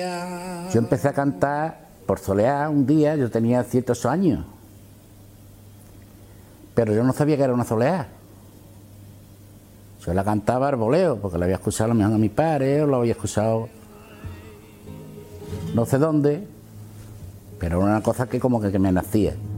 Yo empecé a cantar por soleá un día, yo tenía 7 o 8 años, pero yo no sabía que era una soleá. Yo la cantaba al voleo, porque la había escuchado a lo mejor a mi padre, o la había escuchado no sé dónde, pero era una cosa que como que me nacía.